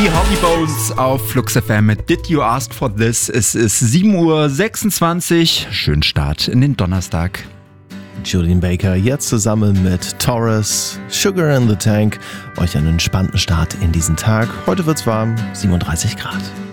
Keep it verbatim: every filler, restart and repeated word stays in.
die Holly Bones auf Flux F M mit Did You Ask For This? Es ist sieben Uhr sechsundzwanzig. Schönen Start in den Donnerstag. Julian Baker jetzt zusammen mit Taurus, Sugar in the Tank. Euch einen entspannten Start in diesen Tag. Heute wird's warm, siebenunddreißig Grad.